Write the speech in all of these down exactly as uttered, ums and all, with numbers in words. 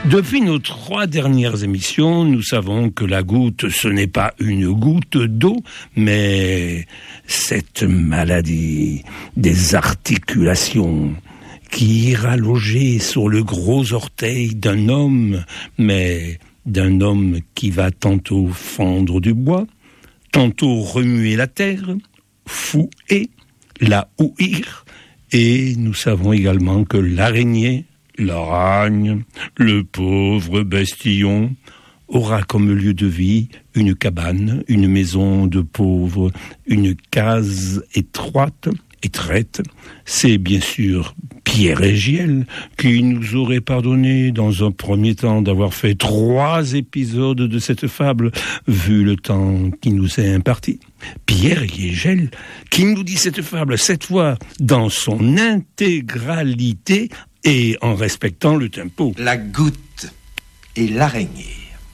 Depuis nos trois dernières émissions, nous savons que la goutte, ce n'est pas une goutte d'eau, mais cette maladie des articulations qui ira loger sur le gros orteil d'un homme, mais d'un homme qui va tantôt fendre du bois, tantôt remuer la terre, fouer, la ouïr, et nous savons également que l'araignée, l'aragne, le pauvre bestillon, aura comme lieu de vie une cabane, une maison de pauvres, une case étroite, étroite. C'est bien sûr Pierre Hégiel qui nous aurait pardonné dans un premier temps d'avoir fait trois épisodes de cette fable, vu le temps qui nous est imparti. Pierre Hégiel qui nous dit cette fable, cette fois dans son intégralité, et en respectant le tempo. La goutte et l'araignée.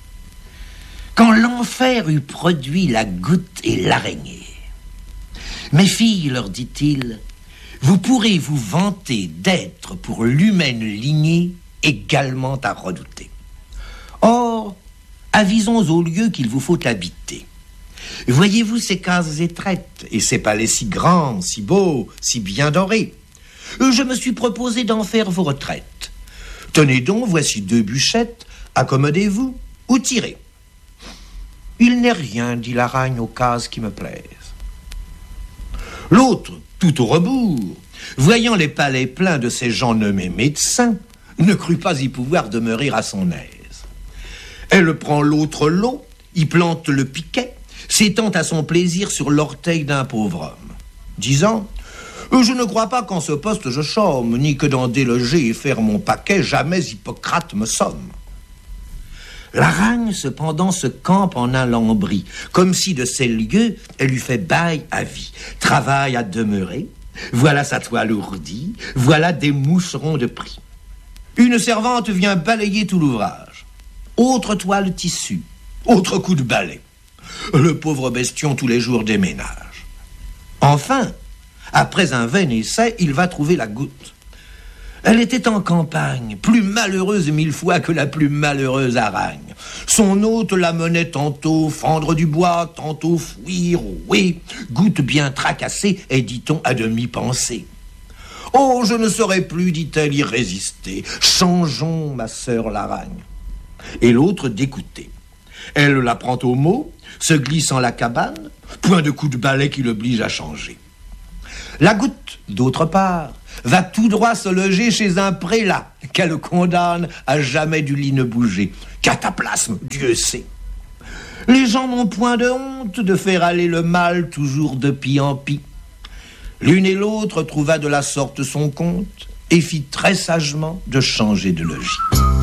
Quand l'enfer eut produit la goutte et l'araignée, mes filles, leur dit-il, vous pourrez vous vanter d'être pour l'humaine lignée également à redouter. Or, avisons au lieu qu'il vous faut habiter. Voyez-vous ces cases étraites et ces palais si grands, si beaux, si bien dorés. Je me suis proposé d'en faire vos retraites. Tenez donc, voici deux bûchettes, accommodez-vous ou tirez. Il n'est rien, dit l'aragne, aux cases qui me plaisent. L'autre, tout au rebours, voyant les palais pleins de ces gens nommés médecins, ne crut pas y pouvoir demeurer à son aise. Elle prend l'autre lot, y plante le piquet, s'étend à son plaisir sur l'orteil d'un pauvre homme, disant... Je ne crois pas qu'en ce poste je chôme, ni que d'en déloger et faire mon paquet, jamais Hippocrate me somme. L'aragne, cependant, se campe en un lambris, comme si de ces lieux, elle eût fait bail à vie. Travail à demeurer, voilà sa toile ourdie, voilà des moucherons de prix. Une servante vient balayer tout l'ouvrage. Autre toile tissue, autre coup de balai. Le pauvre bestion tous les jours déménage. Enfin, après un vain essai, il va trouver la goutte. Elle était en campagne, plus malheureuse mille fois que la plus malheureuse aragne. Son hôte la menait tantôt fendre du bois, tantôt fouir, oui, goutte bien tracassée et, dit-on, à demi pensée. Oh, je ne saurais plus, dit-elle, y résister. Changeons, ma sœur l'aragne. Et l'autre dégoûtée. Elle la prend au mot, se glisse en la cabane, point de coup de balai qui l'oblige à changer. La goutte, d'autre part, va tout droit se loger chez un prélat qu'elle condamne à jamais du lit ne bouger. Cataplasme, Dieu sait. Les gens n'ont point de honte de faire aller le mal toujours de pis en pis. L'une et l'autre trouva de la sorte son compte et fit très sagement de changer de logis.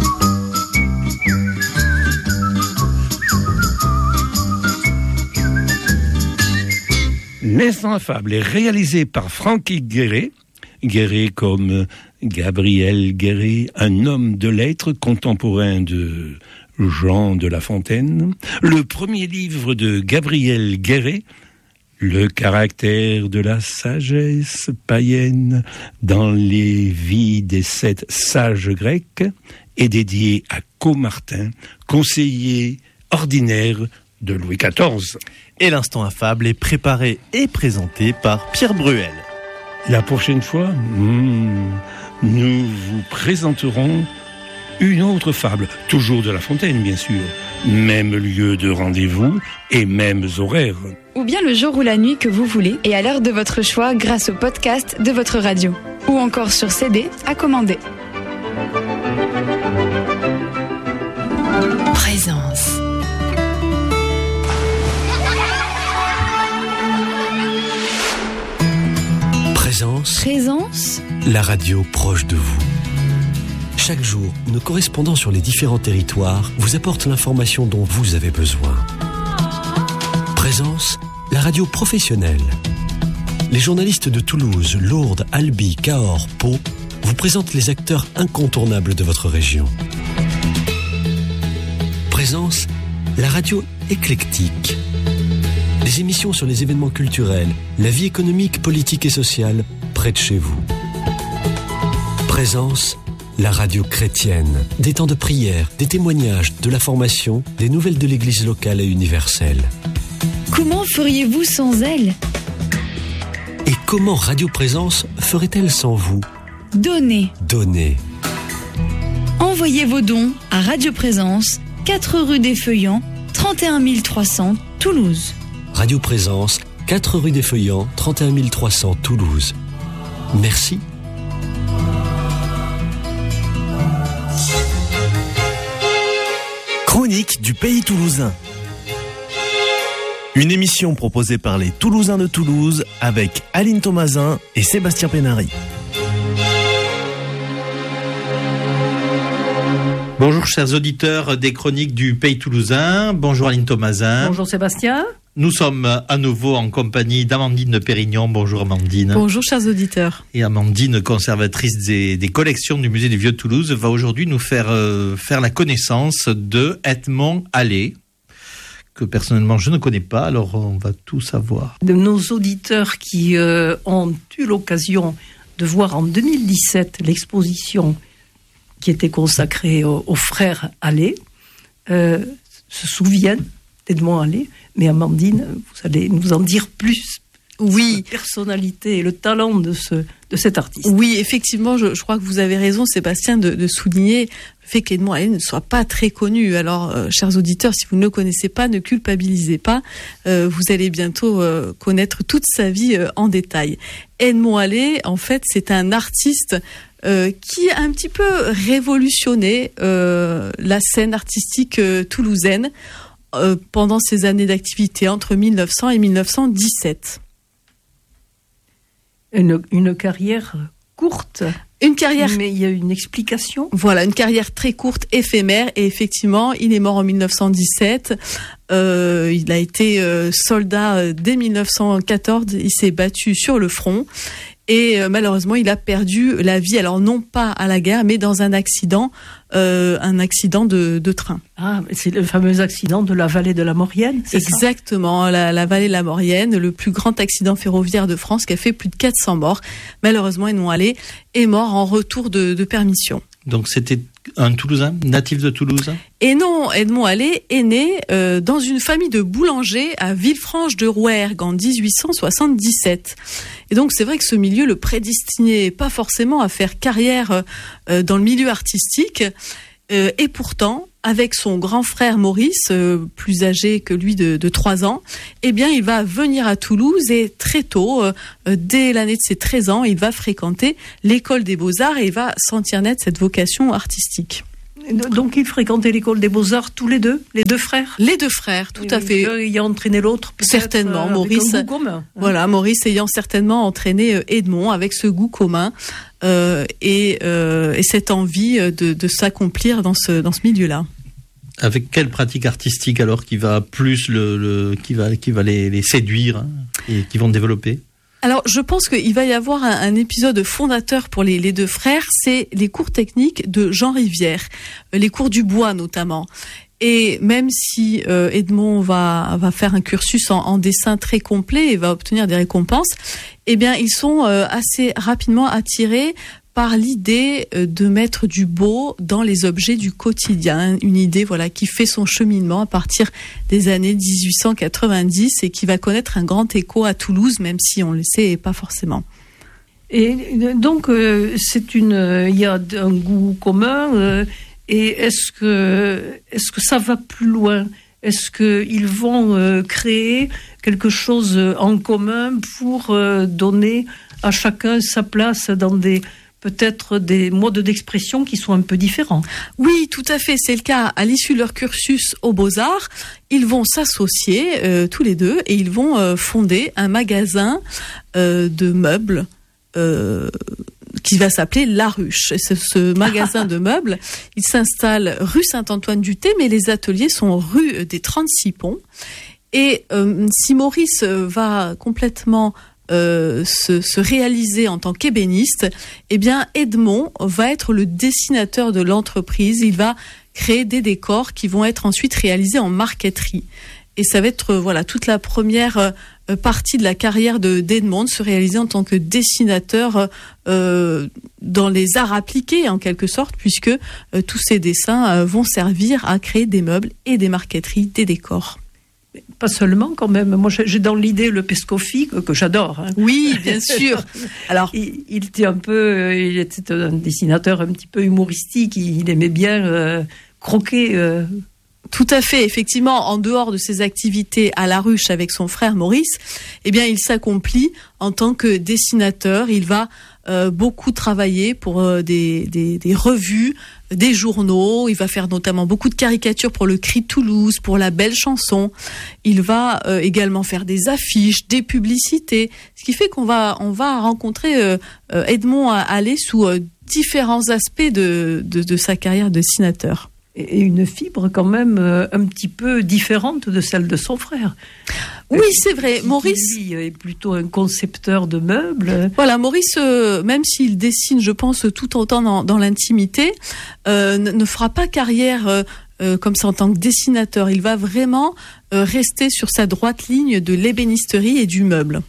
L'instant fable est réalisé par Francky Guéret, Guéret comme Gabriel Guéret, un homme de lettres contemporain de Jean de La Fontaine. Le premier livre de Gabriel Guéret, Le caractère de la sagesse païenne dans les vies des sept sages grecs, est dédié à Caumartin, conseiller ordinaire de Louis quatorze. Et l'instant affable est préparé et présenté par Pierre Bruel. La prochaine fois, hmm, nous vous présenterons une autre fable, toujours de La Fontaine bien sûr, même lieu de rendez-vous et mêmes horaires. Ou bien le jour ou la nuit que vous voulez et à l'heure de votre choix grâce au podcast de votre radio. Ou encore sur C D à commander. Présence. Présence. Présence. La radio proche de vous. Chaque jour, nos correspondants sur les différents territoires vous apportent l'information dont vous avez besoin. Présence, la radio professionnelle. Les journalistes de Toulouse, Lourdes, Albi, Cahors, Pau vous présentent les acteurs incontournables de votre région. Présence, la radio éclectique. Des émissions sur les événements culturels, la vie économique, politique et sociale près de chez vous. Présence, la radio chrétienne. Des temps de prière, des témoignages, de la formation, des nouvelles de l'église locale et universelle. Comment feriez-vous sans elle ? Et comment Radio Présence ferait-elle sans vous ? Donnez. Donnez. Envoyez vos dons à Radio Présence, quatre rue des Feuillants, trente et un mille trois cents, Toulouse. Radio Présence, quatre rue des Feuillants, trente et un mille trois cents, Toulouse. Merci. Chronique du Pays Toulousain. Une émission proposée par les Toulousains de Toulouse avec Aline Thomasin et Sébastien Pénary. Bonjour chers auditeurs des Chroniques du Pays Toulousain. Bonjour Aline Thomasin. Bonjour Sébastien. Nous sommes à nouveau en compagnie d'Amandine de Pérignon. Bonjour Amandine. Bonjour chers auditeurs. Et Amandine, conservatrice des, des collections du musée du Vieux Toulouse, va aujourd'hui nous faire, euh, faire la connaissance de Edmond Hallé, que personnellement je ne connais pas, alors on va tout savoir. De nos auditeurs qui euh, ont eu l'occasion de voir en deux mille dix-sept l'exposition qui était consacrée aux, aux frères Hallé, euh, se souviennent d'Edmond Hallé, mais Amandine, vous allez nous en dire plus. Oui. La personnalité et le talent de, ce, de cet artiste. Oui, effectivement, je, je crois que vous avez raison, Sébastien, de, de souligner le fait qu'Edmond Hallé ne soit pas très connu. Alors, euh, chers auditeurs, si vous ne le connaissez pas, ne culpabilisez pas. Euh, vous allez bientôt euh, connaître toute sa vie euh, en détail. Edmond Hallé, en fait, c'est un artiste euh, qui a un petit peu révolutionné euh, la scène artistique euh, toulousaine euh, pendant ses années d'activité entre mille neuf cents et mille neuf cent dix-sept. Une, une carrière courte. Une carrière. Mais il y a une explication. Voilà, une carrière très courte, éphémère. Et effectivement, il est mort en mille neuf cent dix-sept. Euh, il a été euh, soldat dès mille neuf cent quatorze. Il s'est battu sur le front. Et euh, malheureusement, il a perdu la vie. Alors non pas à la guerre, mais dans un accident, euh, un accident de, de train. Ah, c'est le fameux accident de la vallée de la Maurienne, c'est Exactement, ça la, la vallée de la Maurienne, le plus grand accident ferroviaire de France qui a fait plus de quatre cents morts. Malheureusement, Edmond Hallé est mort en retour de, de permission. Donc c'était un Toulousain, natif de Toulouse ? Et non, Edmond Hallé est né euh, dans une famille de boulangers à Villefranche-de-Rouergue en dix-huit cent soixante-dix-sept. Et donc c'est vrai que ce milieu le prédestinait pas forcément à faire carrière euh, dans le milieu artistique. Euh, et pourtant, avec son grand frère Maurice, euh, plus âgé que lui de, de trois ans, eh bien, il va venir à Toulouse et très tôt, euh, dès l'année de ses treize ans, il va fréquenter l'école des Beaux-Arts et il va sentir naître cette vocation artistique. Donc, ils fréquentaient l'école des Beaux-Arts tous les deux, les deux frères. Les deux frères, tout et à fait. L'un ayant entraîné l'autre, certainement. Euh, Maurice, avec un goût commun. Voilà, Maurice ayant certainement entraîné Edmond avec ce goût commun euh, et, euh, et cette envie de, de s'accomplir dans ce dans ce milieu-là. Avec quelle pratique artistique alors qui va plus le, le qui va qui va les, les séduire, hein, et qui vont développer? Alors, je pense qu'il va y avoir un, un épisode fondateur pour les, les deux frères, c'est les cours techniques de Jean Rivière, les cours du bois notamment. Et même si euh, Edmond va va faire un cursus en, en dessin très complet et va obtenir des récompenses, eh bien, ils sont euh, assez rapidement attirés par l'idée de mettre du beau dans les objets du quotidien, une idée voilà qui fait son cheminement à partir des années dix-huit cent quatre-vingt-dix et qui va connaître un grand écho à Toulouse, même si on le sait pas forcément. Et donc euh, c'est une, il y a un goût commun. Euh, et est-ce que est-ce que ça va plus loin? Est-ce que ils vont euh, créer quelque chose en commun pour euh, donner à chacun sa place dans des peut-être des modes d'expression qui sont un peu différents? Oui, tout à fait, c'est le cas. À l'issue de leur cursus aux Beaux-Arts, ils vont s'associer euh, tous les deux et ils vont euh, fonder un magasin euh, de meubles euh, qui va s'appeler La Ruche. Et ce, ce magasin de meubles, il s'installe rue Saint-Antoine-du-Thé, mais les ateliers sont rue des trente-six Ponts. Et euh, si Maurice va complètement Euh, se, se réaliser en tant qu'ébéniste, eh bien Edmond va être le dessinateur de l'entreprise. Il va créer des décors qui vont être ensuite réalisés en marqueterie. Et ça va être voilà toute la première euh, partie de la carrière de d'Edmond se réaliser en tant que dessinateur euh, dans les arts appliqués en quelque sorte, puisque euh, tous ces dessins euh, vont servir à créer des meubles et des marqueteries, des décors. Pas seulement quand même. Moi, j'ai dans l'idée le Pescofi que, que j'adore. Hein. Oui, bien sûr. Alors, il, il était un peu, il était un dessinateur un petit peu humoristique. Il, il aimait bien euh, croquer. Euh. Tout à fait. Effectivement, en dehors de ses activités à La Ruche avec son frère Maurice, eh bien, il s'accomplit en tant que dessinateur. Il va euh, beaucoup travailler pour euh, des, des, des revues, des journaux. Il va faire notamment beaucoup de caricatures pour le Cri de Toulouse, pour la Belle Chanson. Il va euh, également faire des affiches, des publicités. Ce qui fait qu'on va, on va rencontrer euh, euh, Edmond Hallé sous euh, différents aspects de, de, de sa carrière de dessinateur. Et une fibre quand même euh, un petit peu différente de celle de son frère. Oui, c'est vrai. Qui, Maurice qui, lui, est plutôt un concepteur de meubles. Voilà, Maurice, euh, même s'il dessine, je pense, tout autant dans, dans l'intimité, euh, ne, ne fera pas carrière euh, euh, comme ça en tant que dessinateur. Il va vraiment euh, rester sur sa droite ligne de l'ébénisterie et du meuble.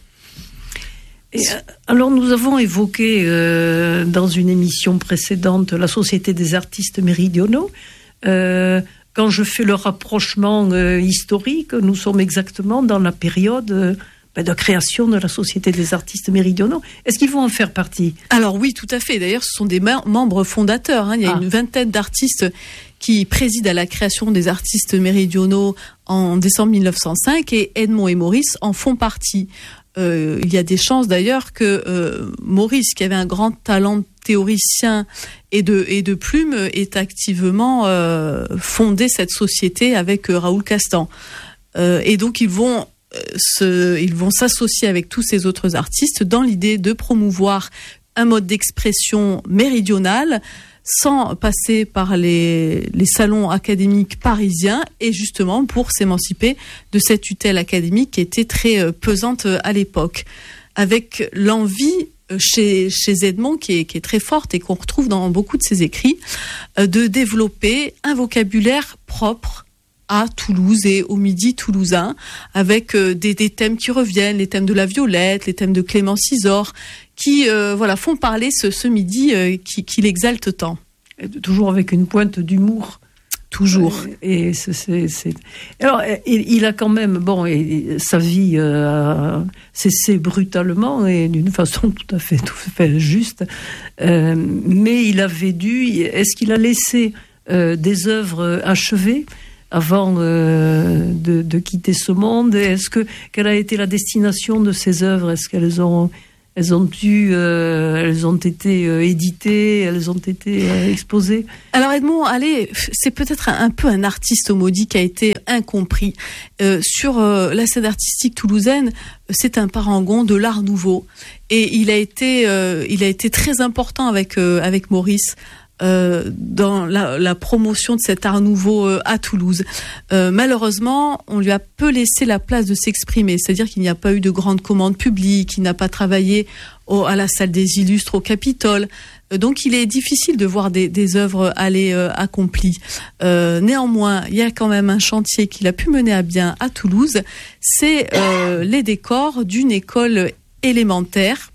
Et, alors nous avons évoqué euh, dans une émission précédente la Société des artistes méridionaux. Euh, quand je fais le rapprochement euh, historique, nous sommes exactement dans la période euh, ben, de création de la Société des artistes méridionaux. Est-ce qu'ils vont en faire partie ? Alors oui, tout à fait. D'ailleurs, ce sont des mem- membres fondateurs. Hein. Il y a ah. une vingtaine d'artistes qui président à la création des artistes méridionaux en décembre mille neuf cent cinq et Edmond et Maurice en font partie. Euh, il y a des chances d'ailleurs que euh, Maurice, qui avait un grand talent théoricien et de, et de plume, ait activement euh, fondé cette société avec euh, Raoul Castan. Euh, et donc ils vont, euh, se, ils vont s'associer avec tous ces autres artistes dans l'idée de promouvoir un mode d'expression méridional sans passer par les, les salons académiques parisiens et justement pour s'émanciper de cette tutelle académique qui était très euh, pesante euh, à l'époque. Avec l'envie euh, chez, chez Edmond qui est, qui est très forte et qu'on retrouve dans beaucoup de ses écrits, euh, de développer un vocabulaire propre à Toulouse et au Midi toulousain, avec euh, des, des thèmes qui reviennent, les thèmes de la Violette, les thèmes de Clémence Isor, qui euh, voilà, font parler ce, ce Midi euh, qui, qui l'exalte tant. Et toujours avec une pointe d'humour. Toujours. Et, et c'est, c'est, c'est... Alors, il, il a quand même, bon, et, et sa vie euh, a cessé brutalement et d'une façon tout à fait, tout à fait juste. Euh, mais il avait dû, est-ce qu'il a laissé euh, des œuvres achevées avant euh, de, de quitter ce monde? Est-ce que quelle a été la destination de ces œuvres? Est-ce qu'elles ont elles ont eu, euh, elles ont été euh, éditées, elles ont été euh, exposées? Alors Edmond Hallé, c'est peut-être un, un peu un artiste maudit qui a été incompris. Euh, sur euh, la scène artistique toulousaine, c'est un parangon de l'art nouveau, et il a été, euh, il a été très important avec euh, avec Maurice. Euh, dans la, la promotion de cet art nouveau euh, à Toulouse. Euh, malheureusement, on lui a peu laissé la place de s'exprimer, c'est-à-dire qu'il n'y a pas eu de grandes commandes publiques, il n'a pas travaillé au, à la salle des illustres au Capitole, euh, donc il est difficile de voir des, des œuvres aller euh, accomplies. Euh, néanmoins, il y a quand même un chantier qu'il a pu mener à bien à Toulouse, c'est euh, les décors d'une école élémentaire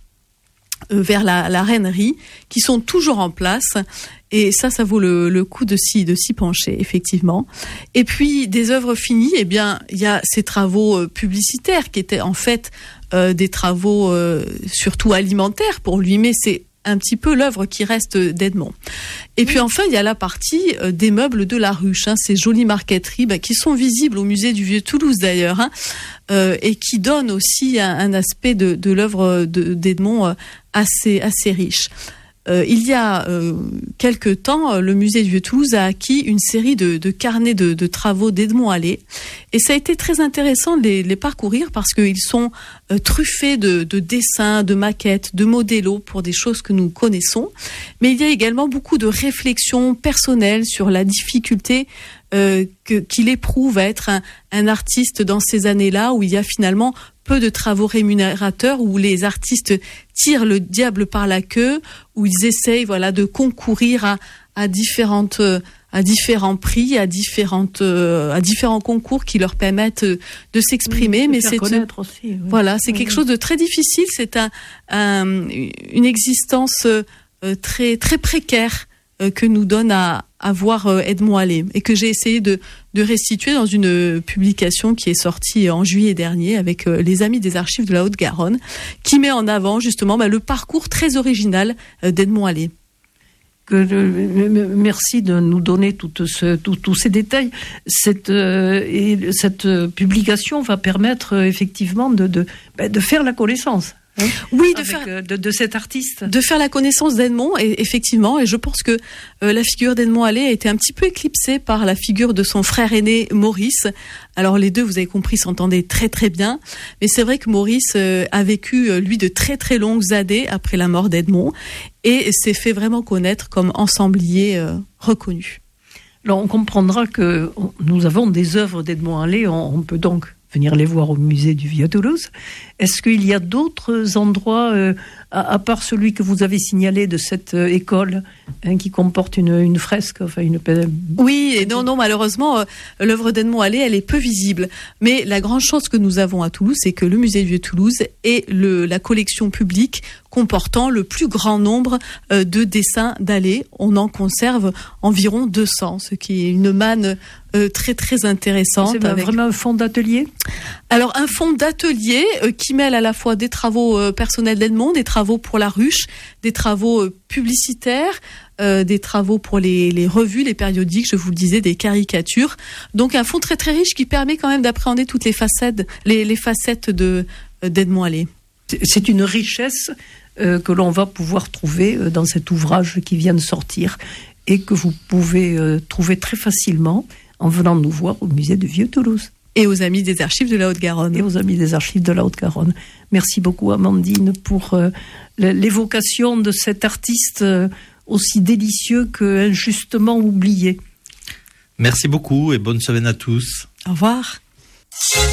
vers la, la Reinerie, qui sont toujours en place, et ça, ça vaut le, le coup de s'y, de s'y pencher, effectivement. Et puis, des œuvres finies, eh bien, il y a ces travaux publicitaires, qui étaient en fait euh, des travaux euh, surtout alimentaires pour lui, mais c'est un petit peu l'œuvre qui reste d'Edmond. Et puis enfin, il y a la partie euh, des meubles de la Ruche, hein, ces jolies marqueteries bah, qui sont visibles au musée du Vieux Toulouse d'ailleurs, hein, euh, et qui donnent aussi un, un aspect de, de l'œuvre de, d'Edmond euh, assez, assez riche. Euh, il y a euh, quelque temps, le musée du Vieux-Toulouse a acquis une série de, de carnets de, de travaux d'Edmond Hallé, et ça a été très intéressant de les, les parcourir parce qu'ils sont euh, truffés de, de dessins, de maquettes, de modélos pour des choses que nous connaissons, mais il y a également beaucoup de réflexions personnelles sur la difficulté euh, que, qu'il éprouve à être un, un artiste dans ces années-là où il y a finalement peu de travaux rémunérateurs, où les artistes tirent le diable par la queue, où ils essayent, voilà, de concourir à, à différentes, à différents prix, à différentes, euh, à différents concours qui leur permettent euh, de s'exprimer. Oui, de mais faire c'est connaître aussi. Oui. Voilà, c'est oui. quelque chose de très difficile. C'est un, un une existence euh, très très précaire euh, que nous donne à, à voir euh, Edmond Hallé et que j'ai essayé de de restituer dans une publication qui est sortie en juillet dernier avec euh, les Amis des Archives de la Haute-Garonne, qui met en avant justement bah, le parcours très original euh, d'Edmond Hallé. Que, euh, merci de nous donner tous ce, tout, tous ces détails. Cette, euh, et cette publication va permettre euh, effectivement de, de, bah, de faire la connaissance. Hein, oui, de avec, faire euh, de, de cet artiste, de faire la connaissance d'Edmond, et effectivement, et je pense que euh, la figure d'Edmond Hallé a été un petit peu éclipsée par la figure de son frère aîné Maurice. Alors les deux, vous avez compris, s'entendaient très très bien, mais c'est vrai que Maurice euh, a vécu euh, lui de très très longues années après la mort d'Edmond et s'est fait vraiment connaître comme ensemblier euh, reconnu. Alors on comprendra que nous avons des œuvres d'Edmond Hallé, on, on peut donc venir les voir au musée du Vieux-Toulouse. Est-ce qu'il y a d'autres endroits, euh, à, à part celui que vous avez signalé de cette euh, école, hein, qui comporte une, une fresque, enfin une... Oui, et non, non, malheureusement, euh, l'œuvre d'Edmond Hallé, elle est peu visible. Mais la grande chance que nous avons à Toulouse, c'est que le musée du Vieux-Toulouse est le, la collection publique comportant le plus grand nombre euh, de dessins d'Hallé. On en conserve environ deux cents, ce qui est une manne euh, très très intéressante. C'est avec... vraiment un fonds d'atelier ? Alors un fonds d'atelier euh, qui mêle à la fois des travaux euh, personnels d'Edmond, des travaux pour la ruche, des travaux euh, publicitaires, euh, des travaux pour les, les revues, les périodiques, je vous le disais, des caricatures. Donc un fonds très très riche qui permet quand même d'appréhender toutes les facettes, les, les facettes de, euh, d'Edmond Hallé. C'est une richesse euh, que l'on va pouvoir trouver euh, dans cet ouvrage qui vient de sortir et que vous pouvez euh, trouver très facilement en venant nous voir au musée du Vieux-Toulouse. Et aux Amis des Archives de la Haute-Garonne. Et aux Amis des Archives de la Haute-Garonne. Merci beaucoup Amandine pour euh, l'évocation de cet artiste euh, aussi délicieux que injustement oublié. Merci beaucoup et bonne semaine à tous. Au revoir.